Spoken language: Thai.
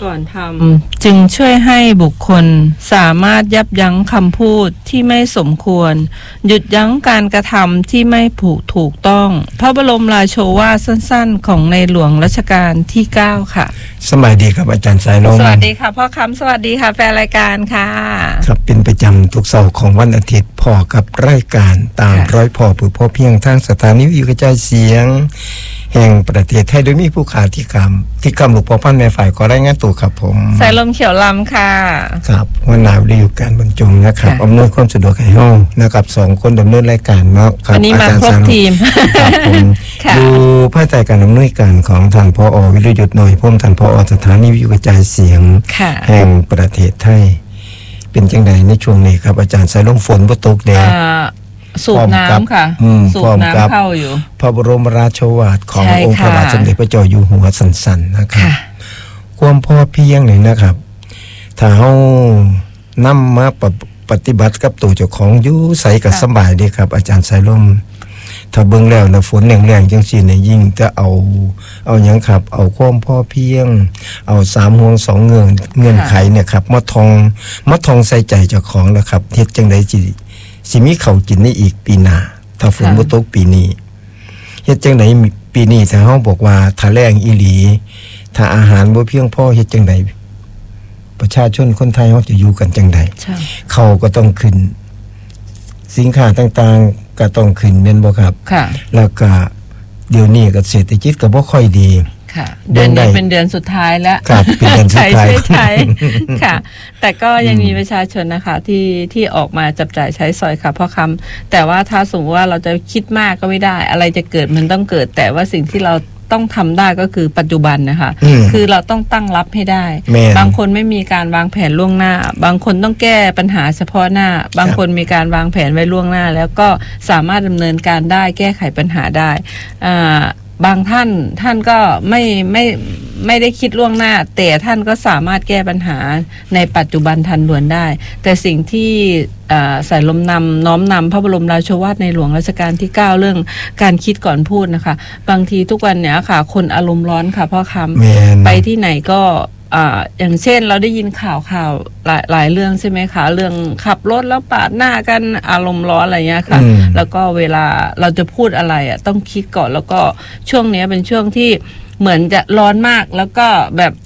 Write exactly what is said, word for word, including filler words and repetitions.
ก่อนทำจึงช่วยให้บุคคลสามารถยับยั้งคำพูดที่ไม่สมควรหยุดยั้งการกระทำที่ไม่ผูกถูกต้องพระบรมราโชวาทสั้นๆของในหลวงรัชกาลที่เก้าค่ะสวัสดีครับอาจารย์สายลมสวัสดีค่ะพ่อคำสวัสดีค่ะแฟนรายการค่ะครับเป็นประจำทุกเสาร์ของวันอาทิตย์พอกับรายการตามร้อยพอผู้พอเพียงทางสถานีวิทยุกระจายเสียงแห่งประเทศไทยโดยมีผู้ขาที่คำที่คำหลวงพ่อพันแม่ฝ่ายขอรายงานตัวครับผมสายลมเขียวลำค่ะครับวันนาวิทยุการบรรจงนะครับอำนวยความสะดวกให้ห้องนะครับสองคนดำเนินรายการเนาะครับวันนี้มาครบทีมครับผมดูภายใต้การดำเนินการของท่านผอ.วิรยุทธ์หน่อยพ่มท่านผอ.สถานีวิทยุกระจายเสียงแห่งประเทศไทยเป็นจังไดในช่วงนี้ครับอาจารย์สายลมฝนบ่ตกแดดสูบน้ำค่ะสูบน้ำเข้าอยู่พระบรมราโชวาทขององค์พระบาทสมเด็จพระเจ้าอยู่หัวสันๆนะครับความพอเพียงนี่นะครับถ้าเฮานำมาปฏิบัติกับตัวเจ้าของอยู่ใสกับสบายดีครับอาจารย์สายลมถ้าเบิ่งแล้วนะฝนแรงๆจังซี่เนี่ยยิ่งจะเอาเอาหยังครับเอาความพอเพียงเอาสามห่วงสองเงื่อนเงื่อนไขเนี่ยครับมาทองมาทองใส่ใจเจ้าของแล้วครับเฮ็ดจังได๋สิสิมีข้าวกินในอีกปีหน้าถ้าฝนบ่ตกปีนี้เฮ็ดจังได๋ปีนี้ถ้าเฮาบอกว่าถ้าแล้งอีหลีถ้าอาหารบ่เพียงพอเฮ็ดจังได๋ประชาชนคนไทยเฮาจะอยู่กันจังได๋เขาก็ต้องขึ้นสินค้าต่างๆก็ต้องขึ้นแม่นบ่ครับค่ะแล้วก็เดี๋ยวนี้ก็เศรษฐกิจก็บ่ค่อยดีค่ะเดือนนี้เป็นเดือนสุดท้ายแล้วครับเป็นเดือนสุดท้ายใช่ๆค่ะแต่ก็ยังมีประชาชนนะคะที่ที่ออกมาจับจ่ายใช้สอยค่ะพ่อคำแต่ว่าถ้าสมมติว่าเราจะคิดมากก็ไม่ได้อะไรจะเกิดมันต้องเกิดแต่ว่าสิ่งที่เราต้องทำได้ก็คือปัจจุบันนะคะคือเราต้องตั้งรับให้ได้บางคนไม่มีการวางแผนล่วงหน้าบางคนต้องแก้ปัญหาเฉพาะหน้าบางคนมีการวางแผนไว้ล่วงหน้าแล้วก็สามารถดำเนินการได้แก้ไขปัญหาได้อ่าบางท่านท่านก็ไม่ไม่ไม่ได้คิดล่วงหน้าแต่ท่านก็สามารถแก้ปัญหาในปัจจุบันทันด่วนได้แต่สิ่งที่สายลมนำน้อมนำพระบรมราโชวาทในหลวงรัชกาลที่เก้าเรื่องการคิดก่อนพูดนะคะบางทีทุกวันเนี้ยค่ะคนอารมณ์ร้อนค่ะพ่อคำไปที่ไหนก็อ่าอย่างเช่นเราได้ยินข่าวข่าวหลายหลายเรื่องใช่ไหมคะเรื่องขับรถแล้วปาดหน้ากันอารมณ์ร้อนอะไรเงี้ยค่ะแล้วก็เวลาเราจะพูดอะไรอ่ะต้องคิดก่อนแล้วก็ช่วงนี้เป็นช่วงที่เหมือนจะร้อนมากแล้วก็แบบ